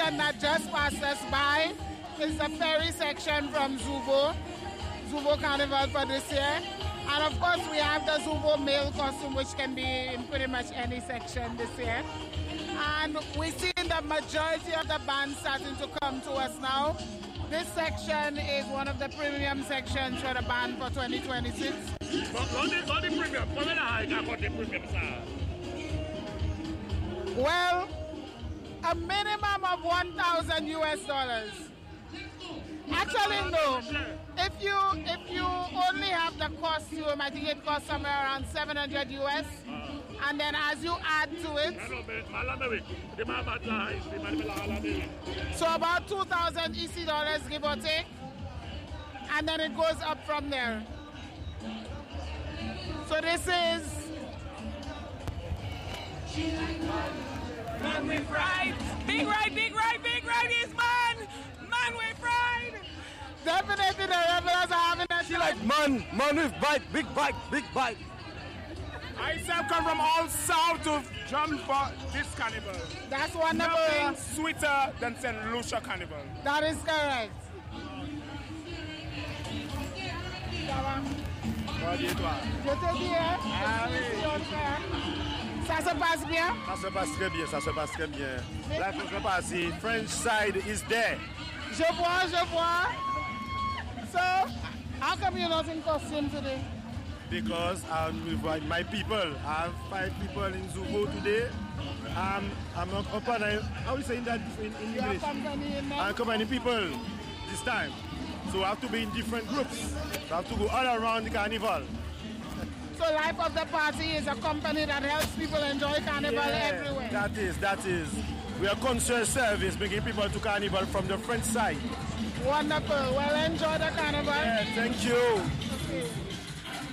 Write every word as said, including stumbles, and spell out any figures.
section that just passed us by is the ferry section from Zubo, Zubo Carnival for this year. And of course we have the Zubo male costume, which can be in pretty much any section this year. And we see the majority of the bands starting to come to us now. This section is one of the premium sections for the band for twenty twenty-six. Well, a minimum of one thousand U S dollars. Actually, no. If you if you only have the costume, I think it costs somewhere around seven hundred U S. And then as you add to it, so about two thousand E C dollars, give or take. And then it goes up from there. So this is... Man, we fried! Big ride, big ride, big ride is man! Man, we fried! Definitely the Rebels are having a She like, man, man with bike, big bike, big bike. I self come from all south to jump for this carnival. That's wonderful. Nothing sweeter than Saint Lucia Carnival. That is correct. Je te dis, hein? Ah oui. Ça se passe bien? Ça se passe très bien, ça se passe très bien. La contrepartie, French side is there. Je vois, je vois. So, how come you're not in costume today? Because I'm with my people. I have five people in Zubo today. Um, I'm a company, how you say that in, in English? I'm accompanying people this time. So I have to be in different groups. So I have to go all around the carnival. So Life of the Party is a company that helps people enjoy carnival yeah, everywhere. That is, that is. We are concert service, bringing people to carnival from the French side. Wonderful. Well, enjoy the carnival. Yeah, thank you. Okay.